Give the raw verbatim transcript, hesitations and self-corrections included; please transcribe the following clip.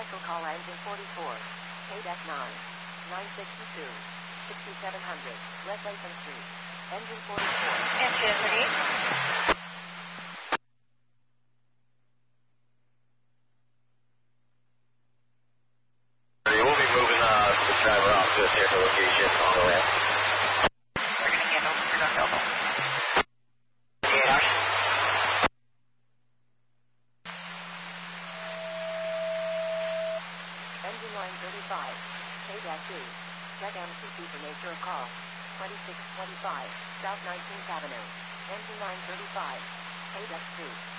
Cancel call engine forty-four. K nine. nine sixty-two. sixty-seven hundred. West Latham Street. Engine forty-four. Engine ready. We'll be moving uh, the driver off to a safer location on the way. We're going to handle for North Elbow. Yeah. Engine line thirty-five. K two. Check M C C for nature of call. twenty-six twenty-five. South nineteenth Avenue. Engine line thirty-five. K two.